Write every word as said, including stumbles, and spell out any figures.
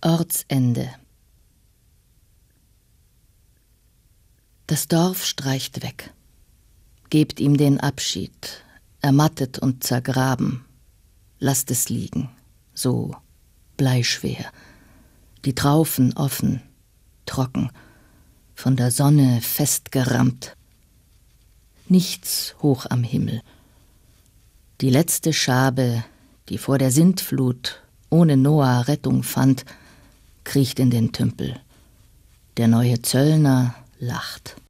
Ortsende. Das Dorf streicht weg, gebt ihm den Abschied, ermattet und zergraben, lasst es liegen, so bleischwer, die Traufen offen, trocken, von der Sonne festgerammt. Nichts hoch am Himmel. Die letzte Schabe, die vor der Sintflut ohne Noah Rettung fand, kriecht in den Tümpel. Der neue Zöllner lacht.